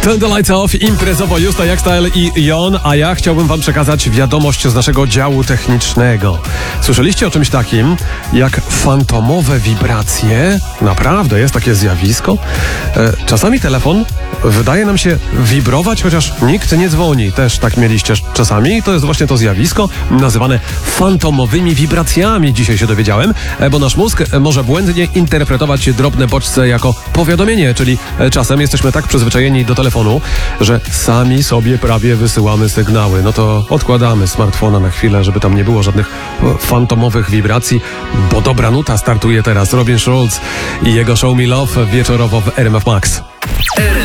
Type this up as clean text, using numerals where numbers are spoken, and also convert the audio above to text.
Turn the lights off, imprezowo Justa, Jackstyle i Jon, a ja chciałbym wam przekazać wiadomość z naszego działu technicznego. Słyszeliście o czymś takim jak fantomowe wibracje? Naprawdę, jest takie zjawisko? Czasami telefon wydaje nam się wibrować, chociaż nikt nie dzwoni. Też tak mieliście czasami. To jest właśnie to zjawisko nazywane fantomowymi wibracjami. Dzisiaj się dowiedziałem, bo nasz mózg może błędnie interpretować drobne bodźce jako powiadomienie, czyli czasem jesteśmy tak przyzwyczajeni do telefonu, że sami sobie prawie wysyłamy sygnały. No to odkładamy smartfona na chwilę, żeby tam nie było żadnych fantomowych wibracji, bo dobra nuta startuje teraz. Robin Schulz i jego Show Me Love wieczorowo w RMF Max.